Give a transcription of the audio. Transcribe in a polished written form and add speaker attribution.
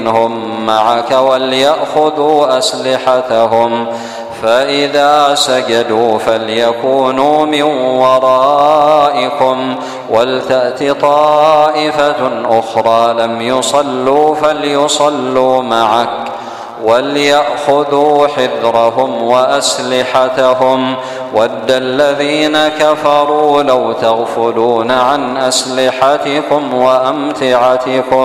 Speaker 1: هم معك وليأخذوا أسلحتهم فإذا سجدوا فليكونوا من ورائكم ولتأت طائفة أخرى لم يصلوا فليصلوا معك وليأخذوا حذرهم وأسلحتهم ود الذين كفروا لو تغفلون عن أسلحتكم وأمتعتكم